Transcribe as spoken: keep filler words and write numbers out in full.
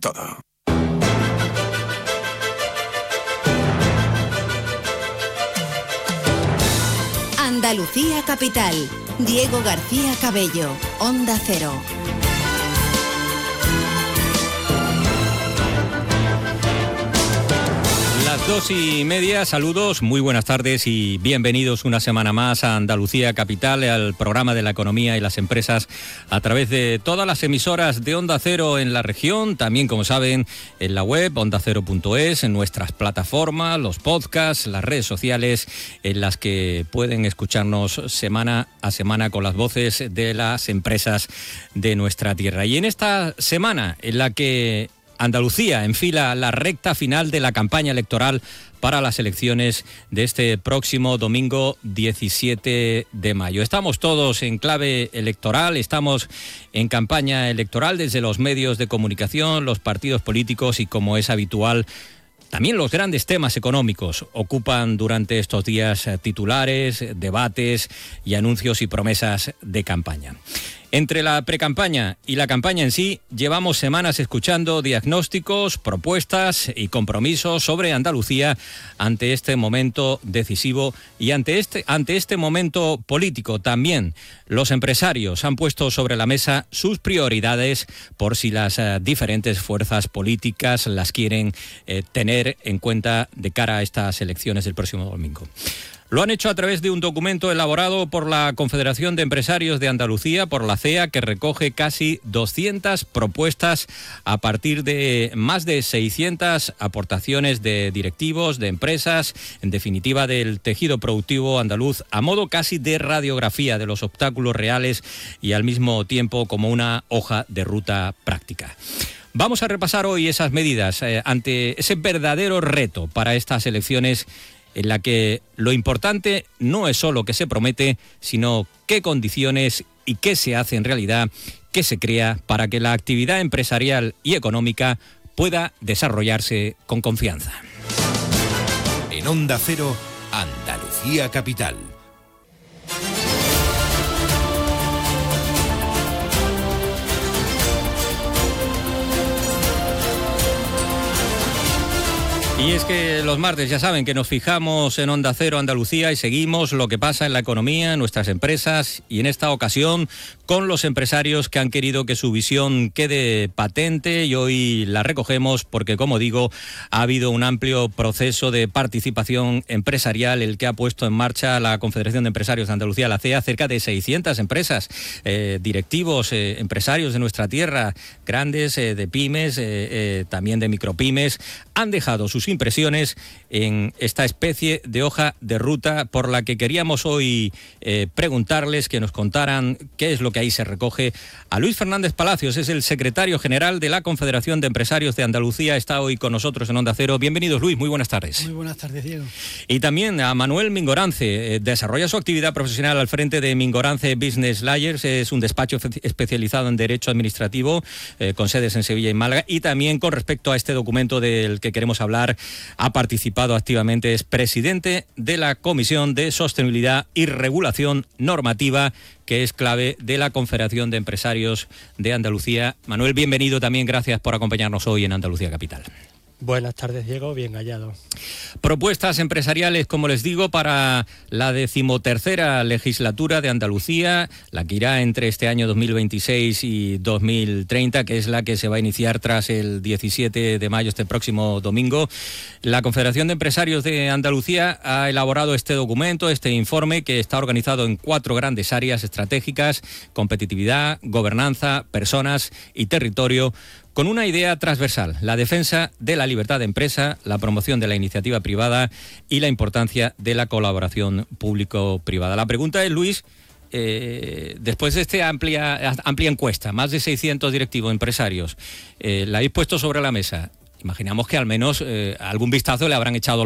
todo. Andalucía Capital. Diego García Cabello, Onda Cero. Las dos y media, saludos, muy buenas tardes y bienvenidos una semana más a Andalucía Capital, al programa de la economía y las empresas a través de todas las emisoras de Onda Cero en la región, también como saben en la web onda cero punto es, en nuestras plataformas, los podcasts, las redes sociales en las que pueden escucharnos semana a semana con las voces de las empresas de nuestra tierra. Y en esta semana en la que Andalucía enfila la recta final de la campaña electoral para las elecciones de este próximo domingo diecisiete de mayo. Estamos todos en clave electoral, estamos en campaña electoral desde los medios de comunicación, los partidos políticos y, como es habitual, también los grandes temas económicos ocupan durante estos días titulares, debates y anuncios y promesas de campaña. Entre la precampaña y la campaña en sí, llevamos semanas escuchando diagnósticos, propuestas y compromisos sobre Andalucía ante este momento decisivo y ante este, ante este momento político. También los empresarios han puesto sobre la mesa sus prioridades por si las uh, diferentes fuerzas políticas las quieren eh, tener en cuenta de cara a estas elecciones del próximo domingo. Lo han hecho a través de un documento elaborado por la Confederación de Empresarios de Andalucía, por la C E A, que recoge casi doscientas propuestas a partir de más de seiscientas aportaciones de directivos, de empresas, en definitiva del tejido productivo andaluz, a modo casi de radiografía de los obstáculos reales y al mismo tiempo como una hoja de ruta práctica. Vamos a repasar hoy esas medidas eh, ante ese verdadero reto para estas elecciones, en la que lo importante no es solo qué se promete, sino qué condiciones y qué se hace en realidad, qué se crea para que la actividad empresarial y económica pueda desarrollarse con confianza. En Onda Cero, Andalucía Capital. Y es que los martes ya saben que nos fijamos en Onda Cero Andalucía y seguimos lo que pasa en la economía, en nuestras empresas, y en esta ocasión con los empresarios que han querido que su visión quede patente, y hoy la recogemos porque, como digo, ha habido un amplio proceso de participación empresarial el que ha puesto en marcha la Confederación de Empresarios de Andalucía, la C E A, cerca de seiscientas empresas, eh, directivos, eh, empresarios de nuestra tierra, grandes, eh, de pymes, eh, eh, también de micropymes, han dejado sus impresiones en esta especie de hoja de ruta por la que queríamos hoy eh, preguntarles, que nos contaran qué es lo que ahí se recoge. A Luis Fernández Palacios, es el secretario general de la Confederación de Empresarios de Andalucía, está hoy con nosotros en Onda Cero. Bienvenidos, Luis, muy buenas tardes. Muy buenas tardes, Diego. Y también a Manuel Mingorance, eh, desarrolla su actividad profesional al frente de Mingorance Business Lawyers, es un despacho especializado en Derecho Administrativo, eh, con sedes en Sevilla y Málaga, y también con respecto a este documento del que queremos hablar, ha participado activamente, es presidente de la Comisión de Sostenibilidad y Regulación Normativa, que es clave de la Confederación de Empresarios de Andalucía. Manuel, bienvenido también, gracias por acompañarnos hoy en Andalucía Capital. Buenas tardes, Diego, bien hallado. Propuestas empresariales, como les digo, para la decimotercera legislatura de Andalucía, la que irá entre este año dos mil veintiséis y dos mil treinta, que es la que se va a iniciar tras el diecisiete de mayo, este próximo domingo. La Confederación de Empresarios de Andalucía ha elaborado este documento, este informe, que está organizado en cuatro grandes áreas estratégicas: competitividad, gobernanza, personas y territorio, con una idea transversal: la defensa de la libertad de empresa, la promoción de la iniciativa privada y la importancia de la colaboración público-privada. La pregunta es, Luis, eh, después de esta amplia, amplia encuesta, más de seiscientos directivos empresarios, eh, la habéis puesto sobre la mesa. Imaginamos que al menos eh, algún vistazo le habrán echado